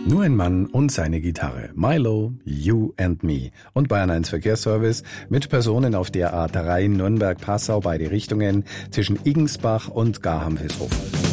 Nur ein Mann und seine Gitarre. Milo, You and Me. Und Bayern 1 Verkehrsservice mit Personen auf der A3 Nürnberg-Passau beide Richtungen zwischen Iggensbach und Garham-Vishofen.